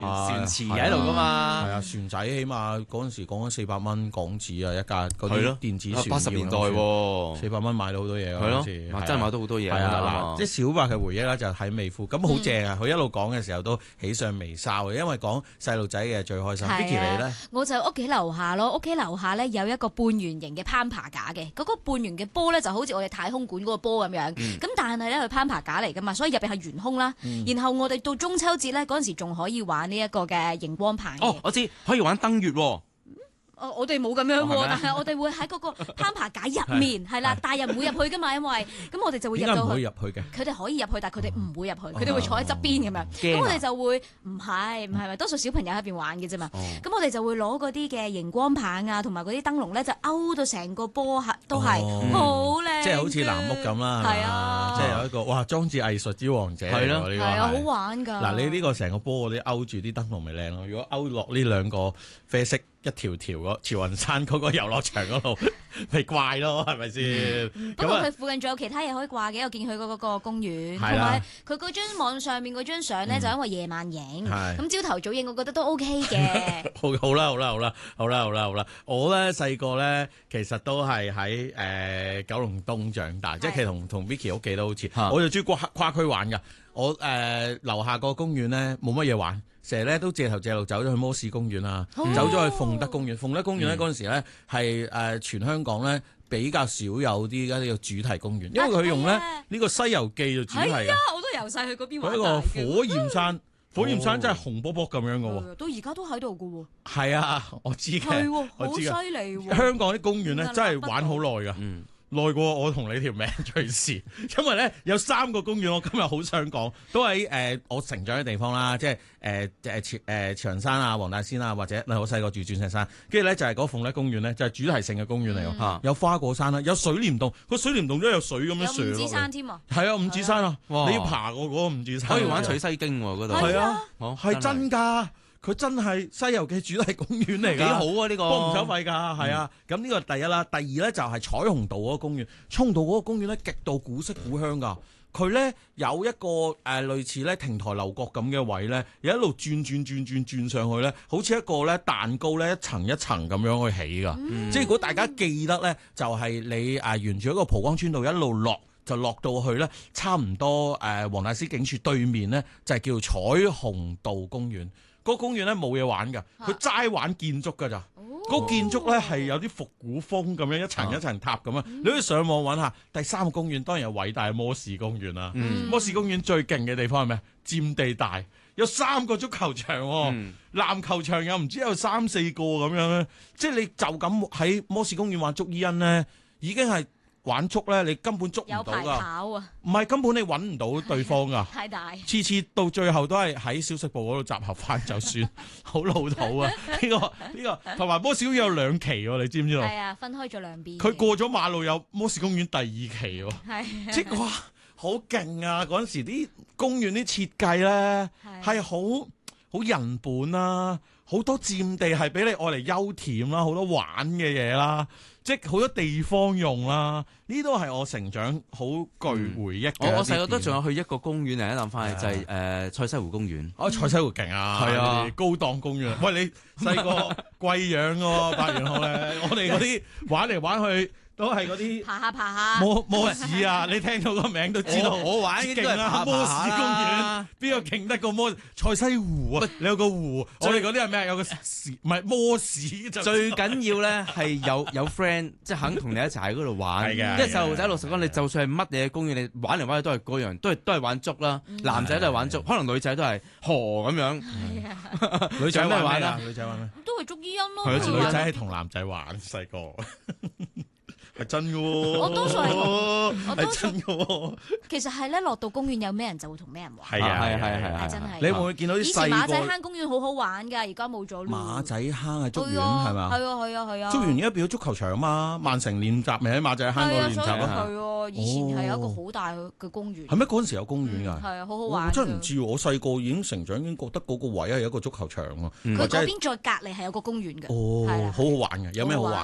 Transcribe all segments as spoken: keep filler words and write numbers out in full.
船池喺度噶嘛。 係啊，船仔起碼嗰陣時講緊四百蚊港紙啊，一架嗰啲電子船。 八十年代喎， 四百蚊買到好多嘢㗎。 係咯，真係買到好多嘢。 係啊，嗱，即係小白嘅回憶啦，就喺美孚，咁好正啊！佢一路講嘅時候都喜上眉梢嘅，因為講細路仔嘅最開心。Vicky 你咧？ 我就屋企樓下咯，屋企樓下咧有一個半圓形嘅攀爬架嘅，嗰個半圓嘅波咧就好似我哋太空館嗰個波咁樣，咁但係咧佢攀爬架嚟噶嘛，所以入邊係懸空啦。然後我哋到中秋節咧嗰陣時仲可以玩呢一個嘅熒光棒。 哦，我知可以玩登月喎。 哦、我哋冇咁樣喎，哦、但係我哋會喺嗰個攀爬架入面，係啦，大人唔會入去噶嘛，因為咁我哋就會入到去。 點解唔可以入去嘅？ 佢哋可以入去，但係佢哋唔會入去，佢哋會坐喺側邊咁樣。咁我哋就會唔係唔係咪多數小朋友喺邊玩嘅啫嘛？咁、哦、我哋就會攞嗰啲嘅熒光棒啊，同埋嗰啲燈籠咧，就勾到成個波都係好靚， 即係好似藍屋咁啦。 係啊， 即係有一個哇裝置藝術之王者係咯， 係啊，好玩㗎。 嗱，你呢個成個波嗰啲勾住啲燈籠咪靚咯？如果勾落呢兩個啡色一條條嗰慈雲山嗰個遊樂場嗰度，咪怪咯，係咪先？ 不過佢附近仲有其他嘢可以掛嘅，我見佢嗰個公園，同埋佢嗰張網上面嗰張相咧，就因為夜晚影，咁朝頭早影，我覺得都 OK 嘅。 好，好啦，好啦，好啦，好啦，好啦，好啦，我咧細個咧，其實都係喺誒九龍東長大，即係其實同同 Vicky 屋企都好似，我就中意跨跨區玩㗎。我誒樓下個公園咧冇乜嘢玩。成日咧都借頭借路走咗去摩士公園啊，哦、走咗去鳳德公園。鳳德公園咧嗰陣時咧係誒全香港咧比較少有啲而家呢個主題公園，因為佢用咧呢、呢個《西遊記》做主題嘅。 係啊，我都由細去嗰邊玩。 嗰個火焰山，火焰山真係紅卜卜咁樣嘅喎、 哦，到而家都喺度嘅喎。 係啊，我知嘅， 好犀利喎！ 香港啲公園咧真係玩好耐㗎。嗯耐過我同你條命隨時，因為咧有三個公園，我今日好想講，都喺誒、呃、我成長嘅地方啦，即係誒誒潮誒長山啊、黃大仙啊，或者嗱我細個住鑽石山，跟住咧就係嗰鳳咧公園咧，就係、是、主題性嘅公園嚟喎，嗯、有花果山啦，有水簾洞，個水簾洞都有水咁樣上落。有五指山添啊！係啊，五指山啊！你要爬過嗰個五指山， 可以玩取西經喎嗰度。 係啊， 係、 哦、真㗎。佢真係《西遊記》主題公園嚟㗎， 幾好啊！呢、這個幫唔收費㗎，係啊。咁呢、嗯、個第一啦，第二咧就係彩虹道嗰個公園，彩虹道嗰個公園咧極度古色古香㗎。佢咧有一個誒、呃、類似咧亭台樓閣咁嘅位咧，有一路轉轉轉轉轉上去咧，好似一個咧蛋糕咧一層一層咁樣去起㗎。嗯、即係如果大家記得咧，就係、是、你誒、呃、沿住一個蒲崗村道一路落，就落到去咧，差唔多誒黃大仙警署對面咧，就係、是、叫彩虹道公園。嗰個公園咧冇嘢玩㗎，佢齋玩建築㗎咋。嗰、哦、個建築咧係有啲復古風咁樣，一層一層塔咁啊。嗯、你可以上網揾下。第三個公園當然有偉大嘅摩士公園啦。嗯、摩士公園最勁嘅地方係咩？佔地大，有三個足球場、哦，嗯、籃球場又唔知有三四個咁樣咧。即係你就咁喺摩士公園玩捉伊人咧，已經係。玩捉咧，你根本捉唔到噶，有排跑啊！唔係根本你揾唔到對方噶， 太大。 次次到最後都係喺小食部嗰度集合翻就算，好老土啊！呢、這個呢、這個同埋摩士公園有兩期喎，你知唔知道？係啊，分開咗兩邊。 佢過咗馬路有摩士公園第二期喎， 係即係哇，好勁啊！嗰陣時啲公園啲設計咧係好好人本啦，好多佔地係俾你愛嚟休憩啦，好多玩嘅嘢啦。即係好多地方用啦，呢都係我成長好具回憶嘅、嗯。我我細個都仲有去一個公園嚟，一諗翻去就係、是、誒、呃、賽西湖公園。 哦，賽西湖勁啊，係啊，高檔公園。喂，你細個貴養喎，八元號咧，我哋嗰啲玩嚟玩去。都係嗰啲爬下爬下摩摩士啊！你聽到個名都知道，我玩勁啦！摩士公園邊個勁得過摩賽西湖啊？你有個湖，我哋嗰啲係咩？有個士唔係摩士。 最緊要咧係有有 friend 即係肯同你一齊喺嗰度玩。係嘅，即係細路仔老實講，你就算係乜嘢公園，你玩嚟玩去都係嗰樣，都係都係玩捉啦。男仔都係玩捉，可能女仔都係河咁樣。係啊， 女仔咩玩啊？女仔玩咩？ 都係捉伊人咯。 係女仔係同男仔玩細個。係真嘅喎， 我多數係，我多數真嘅喎。 其實係咧，落到公園有咩人就會同咩人玩。 係啊係啊係啊， 真係。 你會唔會見到啲細個？以前馬仔坑公園好好玩㗎，而家冇咗。 馬仔坑係竹園係嘛？ 係啊係啊係啊。 竹園而家變咗足球場啊嘛，曼城練習咪喺馬仔坑嗰度練習咯。 係啊，以前係有一個好大嘅公園。 係咩？嗰陣時有公園㗎？ 係啊，好好玩。 我真係唔知喎，我細個已經成長已經覺得嗰個位係一個足球場喎。 佢嗰邊再隔離係有個公園嘅。 哦，好好玩嘅，有咩好玩啊？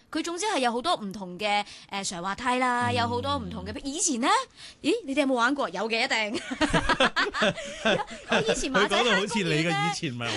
佢總之係有好多唔同嘅誒上滑梯啦，有好多唔同嘅。以前咧，咦？你哋有冇玩過？有嘅一定。我以前馬仔佢講到好坑似你嘅公園咧以前唔係